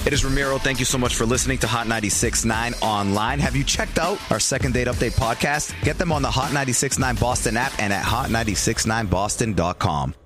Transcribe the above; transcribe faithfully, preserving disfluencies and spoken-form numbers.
It is Ramiro. Thank you so much for listening to Hot ninety-six point nine online. Have you checked out our Second Date Update podcast? Get them on the Hot ninety-six point nine Boston app and at hot nine six nine boston dot com.